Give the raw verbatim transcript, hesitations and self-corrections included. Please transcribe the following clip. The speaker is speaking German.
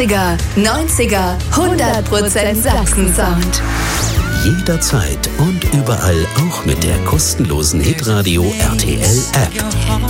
achtziger, neunziger, hundert Prozent Sachsen-Sound. Jederzeit und überall auch mit der kostenlosen Hitradio R T L App.